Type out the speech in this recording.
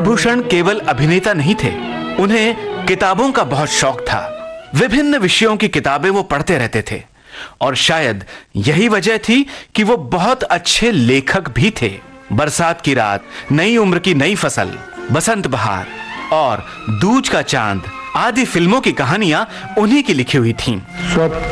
विभूषण केवल अभिनेता नहीं थे, उन्हें किताबों का बहुत शौक था। विभिन्न विषयों की किताबें वो पढ़ते रहते थे और शायद यही वजह थी कि वो बहुत अच्छे लेखक भी थे। बरसात की रात, नई उम्र की नई फसल, बसंत बहार और दूज का चांद आदि फिल्मों की कहानियां उन्हीं की लिखी हुई थीं।